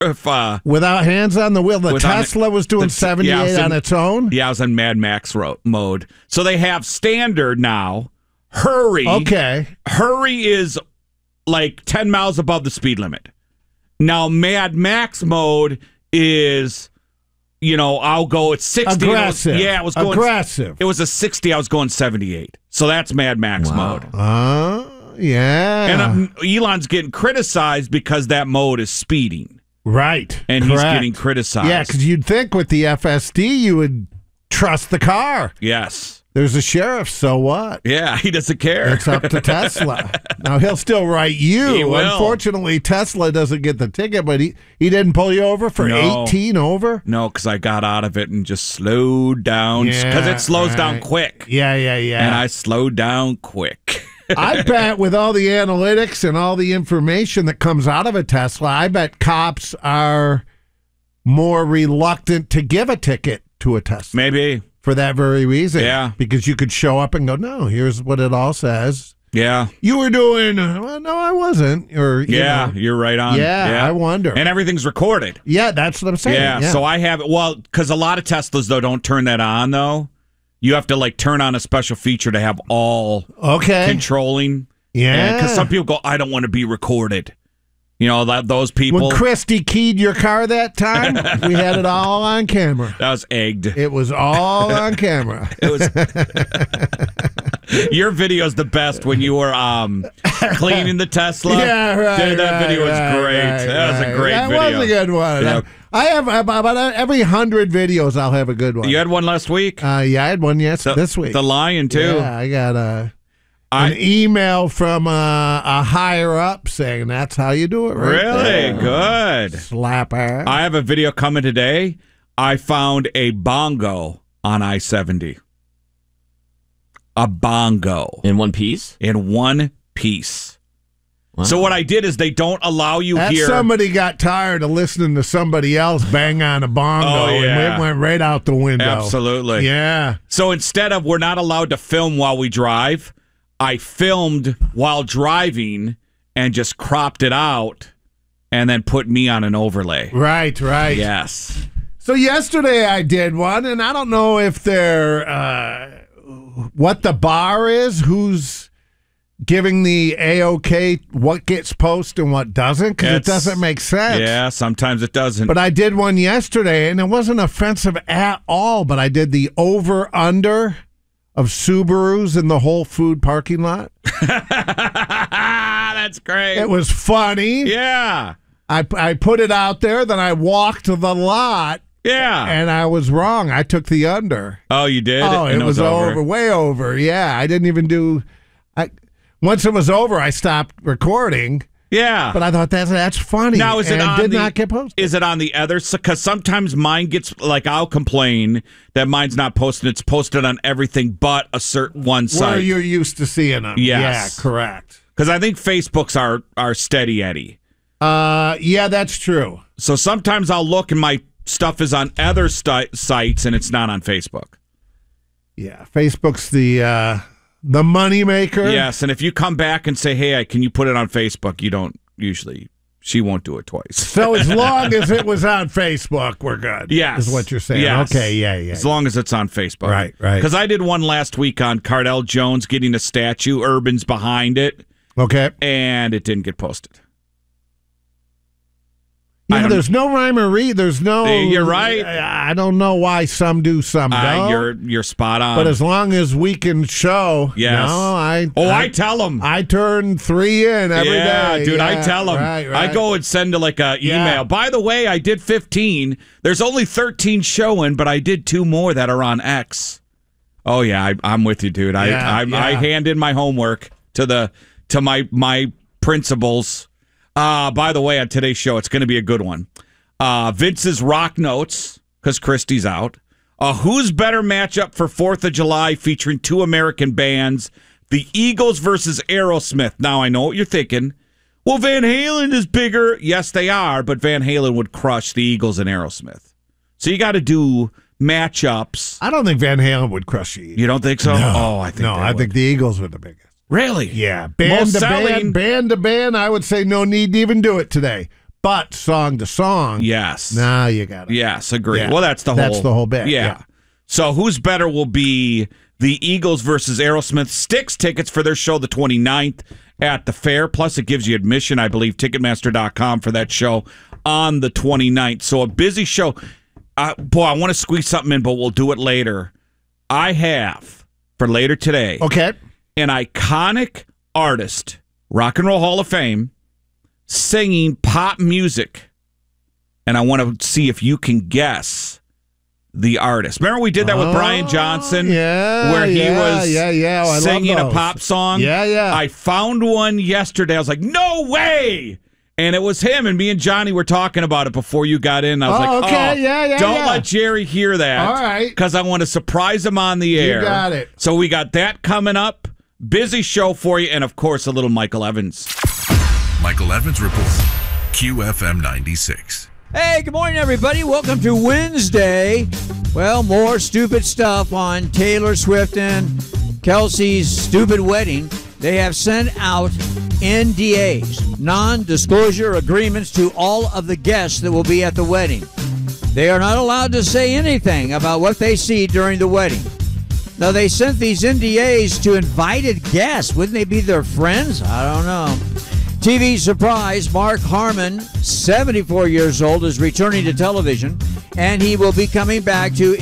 without hands on the wheel. The Tesla was doing 78 on its own? Yeah, I was in Mad Max mode. So they have standard now. Hurry. Okay. Hurry is like 10 miles above the speed limit. Now, Mad Max mode is, I'll go at 60. Aggressive. It was going aggressive. It was a 60. I was going 78. So that's Mad Max mode. Yeah. And Elon's getting criticized because that mode is speeding. Right. And he's getting criticized. Yeah, because you'd think with the FSD you would trust the car. Yes. There's a sheriff, so what? Yeah, he doesn't care. It's up to Tesla. Now, he'll still write you. He will. Unfortunately, Tesla doesn't get the ticket, but he didn't pull you over for 18 over? No, because I got out of it and just slowed down. Because it slows down quick. Yeah. And I slowed down quick. I bet with all the analytics and all the information that comes out of a Tesla, I bet cops are more reluctant to give a ticket to a Tesla. Maybe. For that very reason. Yeah. Because you could show up and go, no, here's what it all says. Yeah. You were doing, well, no, I wasn't. Or you're right on. Yeah, I wonder. And everything's recorded. Yeah, that's what I'm saying. Yeah. So I have, because a lot of Teslas, though, don't turn that on, though. You have to, turn on a special feature to have all controlling. Yeah. Because some people go, I don't want to be recorded. Those people. When Christy keyed your car that time, we had it all on camera. That was egged. It was all on camera. It was. Your video's the best when you were cleaning the Tesla. Yeah, right. Dude, that video was great. That was a great video. That was a good one. Yeah. I have about every 100 videos, I'll have a good one. You had one last week? Yeah, I had one this week. The lion, too. Yeah, I got an email from a higher up saying that's how you do it right Really? there. Good. Slapper. I have a video coming today. I found a bongo on I-70. A bongo. In one piece? In one piece. Wow. So what I did is they don't allow you here. Somebody got tired of listening to somebody else bang on a bongo, and it went right out the window. Absolutely. Yeah. So instead of we're not allowed to film while we drive, I filmed while driving and just cropped it out and then put me on an overlay. Right. Yes. So yesterday I did one, and I don't know if they're what the bar is, who's giving the A-OK what gets posted and what doesn't, because it doesn't make sense. Yeah, sometimes it doesn't. But I did one yesterday, and it wasn't offensive at all, but I did the over-under of Subarus in the Whole Food parking lot. That's great. It was funny. Yeah. I put it out there, then I walked the lot. Yeah. And I was wrong. I took the under. Oh, you did? Oh, it was over, way over. Yeah, I didn't even do... Once it was over, I stopped recording. Yeah. But I thought that's funny. Now, is it and on did not get posted. Is it on the other? Because sometimes mine gets, I'll complain that mine's not posted. It's posted on everything but a certain one site. Where you're used to seeing them. Yes. Yeah, correct. Because I think Facebook's are steady Eddie. Yeah, that's true. So sometimes I'll look and my stuff is on other sites and it's not on Facebook. Yeah, Facebook's the money maker. Yes, and if you come back and say, hey, can you put it on Facebook, you don't usually, she won't do it twice. So as long as it was on Facebook, we're good. Yes. Is what you're saying. Yes. Okay, yeah. As long as it's on Facebook. Right. Because I did one last week on Cardell Jones getting a statue, Urban's behind it. Okay. And it didn't get posted. Yeah, there's no rhyme or reason. There's no... You're right. I don't know why some do, some don't. You're spot on. But as long as we can show... Yes. I tell them. I turn 3 in every day. Yeah, dude, I tell them. Right. I go and send a email. Yeah. By the way, I did 15. There's only 13 showing, but I did 2 more that are on X. Oh, yeah, I'm with you, dude. I hand in my homework to my principals. By the way, on today's show, it's going to be a good one. Vince's Rock Notes, because Christy's out. Who's better matchup for 4th of July featuring 2 American bands? The Eagles versus Aerosmith. Now, I know what you're thinking. Well, Van Halen is bigger. Yes, they are, but Van Halen would crush the Eagles and Aerosmith. So you got to do matchups. I don't think Van Halen would crush the Eagles. You don't think so? No. Oh, I think I think the Eagles were the biggest. Really? Yeah. Band to band, I would say no need to even do it today. but song to song. Yes. Now you got it. Yes, agree. Yeah. Well, that's the whole bit. Yeah. So who's better will be the Eagles versus Aerosmith. Styx tickets for their show the 29th at the fair. Plus, it gives you admission, I believe, Ticketmaster.com for that show on the 29th. So a busy show. Boy, I want to squeeze something in, but we'll do it later. I have, for later today, an iconic artist, Rock and Roll Hall of Fame, singing pop music. And I want to see if you can guess the artist. Remember we did that with Brian Johnson? Where he was singing a pop song? Yeah. I found one yesterday. I was like, no way! And it was him, and me and Johnny were talking about it before you got in. I was don't let Jerry hear that. All right. Because I want to surprise him on the air. You got it. So we got that coming up. Busy show for you, and of course, a little Michael Evans. Michael Evans Report, QFM 96. Hey, good morning, everybody. Welcome to Wednesday. Well, more stupid stuff on Taylor Swift and Kelsey's stupid wedding. They have sent out NDAs, non-disclosure agreements, to all of the guests that will be at the wedding. They are not allowed to say anything about what they see during the wedding. Now, they sent these NDAs to invited guests. Wouldn't they be their friends? I don't know. TV surprise, Mark Harmon, 74 years old, is returning to television, and he will be coming back to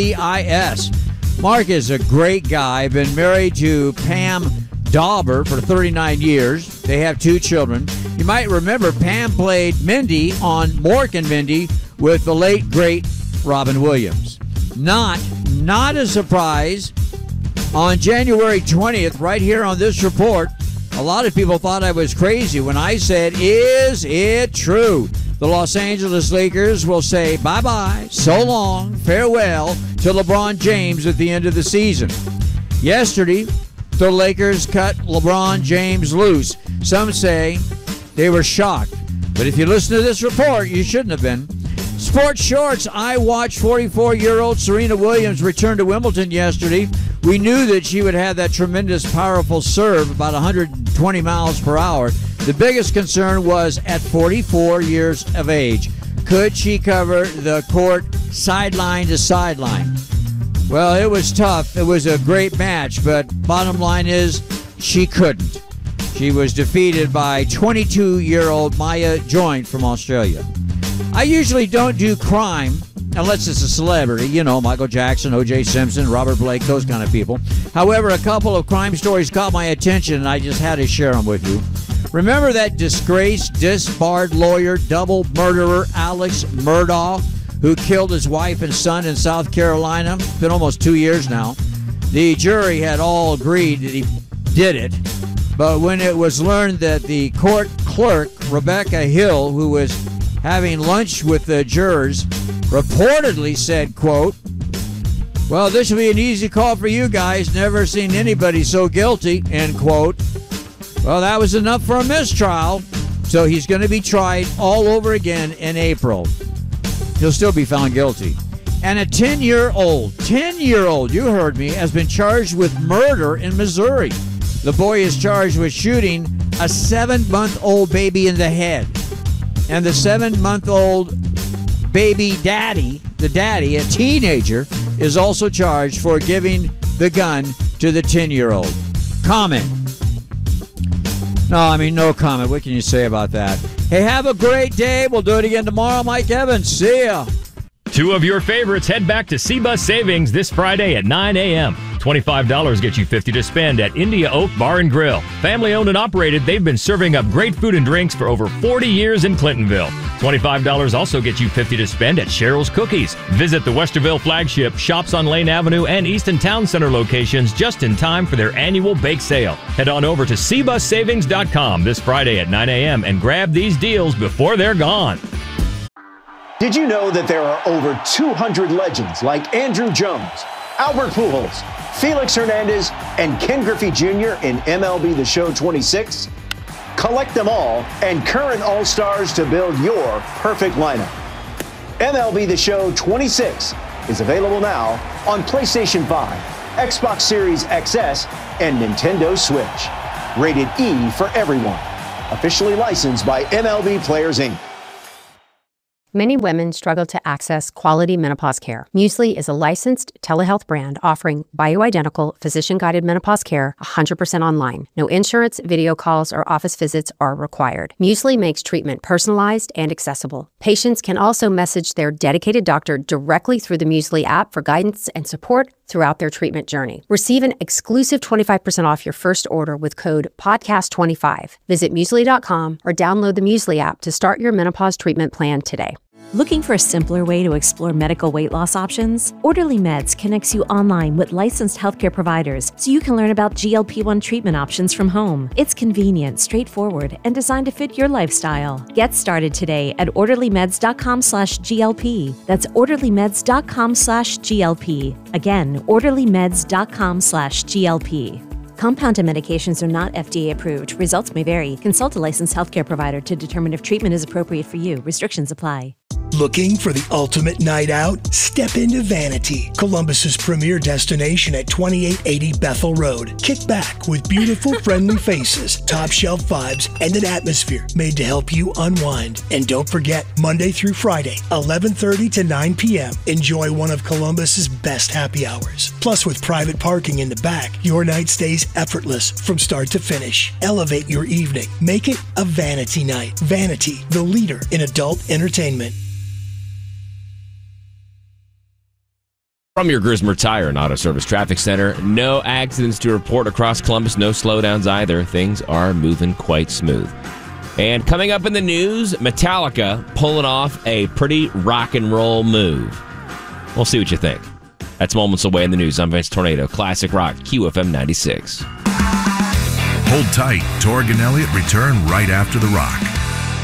NCIS. Mark is a great guy, been married to Pam Dauber for 39 years. They have 2 children. You might remember Pam played Mindy on Mork and Mindy with the late, great Robin Williams. Not a surprise. On January 20th, right here on this report, a lot of people thought I was crazy when I said, is it true? The Los Angeles Lakers will say bye-bye, so long, farewell to LeBron James at the end of the season. Yesterday, the Lakers cut LeBron James loose. Some say they were shocked. But if you listen to this report, you shouldn't have been. Sports Shorts, I watched 44-year-old Serena Williams return to Wimbledon yesterday. We knew that she would have that tremendous, powerful serve, about 120 miles per hour. The biggest concern was at 44 years of age. Could she cover the court sideline to sideline? Well, it was tough. It was a great match, but bottom line is she couldn't. She was defeated by 22-year-old Maya Joint from Australia. I usually don't do crime unless it's a celebrity, you know, Michael Jackson, O.J. Simpson, Robert Blake, those kind of people. However, a couple of crime stories caught my attention, and I just had to share them with you. Remember that disgraced, disbarred lawyer, double murderer Alex Murdaugh, who killed his wife and son in South Carolina? It's been almost 2 years now. The jury had all agreed that he did it, but when it was learned that the court clerk, Rebecca Hill, who was having lunch with the jurors, reportedly said, quote, well, this will be an easy call for you guys. Never seen anybody so guilty, end quote. Well, that was enough for a mistrial, so he's going to be tried all over again in April. He'll still be found guilty. And a 10-year-old, you heard me, has been charged with murder in Missouri. The boy is charged with shooting a 7-month-old baby in the head. And the 7-month-old baby daddy, a teenager, is also charged for giving the gun to the 10-year-old. Comment. No comment. What can you say about that? Hey, have a great day. We'll do it again tomorrow. Mike Evans, see ya. 2 of your favorites head back to C-Bus Savings this Friday at 9 a.m. $25 gets you $50 to spend at India Oak Bar and Grill. Family owned and operated, they've been serving up great food and drinks for over 40 years in Clintonville. $25 also gets you $50 to spend at Cheryl's Cookies. Visit the Westerville flagship, shops on Lane Avenue, and Easton Town Center locations just in time for their annual bake sale. Head on over to cbussavings.com this Friday at 9 a.m. and grab these deals before they're gone. Did you know that there are over 200 legends like Andrew Jones, Albert Pujols, Felix Hernandez, and Ken Griffey Jr. in MLB The Show 26? Collect them all and current All-Stars to build your perfect lineup. MLB The Show 26 is available now on PlayStation 5, Xbox Series XS, and Nintendo Switch. Rated E for everyone. Officially licensed by MLB Players, Inc. Many women struggle to access quality menopause care. Muesli is a licensed telehealth brand offering bioidentical, physician-guided menopause care 100% online. No insurance, video calls, or office visits are required. Muesli makes treatment personalized and accessible. Patients can also message their dedicated doctor directly through the Muesli app for guidance and support throughout their treatment journey. Receive an exclusive 25% off your first order with code PODCAST25. Visit Muesli.com or download the Muesli app to start your menopause treatment plan today. Looking for a simpler way to explore medical weight loss options? Orderly Meds connects you online with licensed healthcare providers so you can learn about GLP-1 treatment options from home. It's convenient, straightforward, and designed to fit your lifestyle. Get started today at orderlymeds.com/GLP. That's orderlymeds.com/GLP. Again, orderlymeds.com/GLP. Compounded medications are not FDA approved. Results may vary. Consult a licensed healthcare provider to determine if treatment is appropriate for you. Restrictions apply. Looking for the ultimate night out? Step into Vanity, Columbus's premier destination at 2880 Bethel Road. Kick back with beautiful, friendly faces, top shelf vibes, and an atmosphere made to help you unwind. And don't forget, Monday through Friday, 11:30 to 9 p.m., enjoy one of Columbus's best happy hours. Plus, with private parking in the back, your night stays effortless from start to finish. Elevate your evening. Make it a Vanity night. Vanity, the leader in adult entertainment. From your Grismer Tire and Auto Service Traffic Center, no accidents to report across Columbus, no slowdowns either. Things are moving quite smooth. And coming up in the news, Metallica pulling off a pretty rock and roll move. We'll see what you think. That's moments away in the news. I'm Vince Tornado, Classic Rock, QFM 96. Hold tight. Torg and Elliott return right after the rock.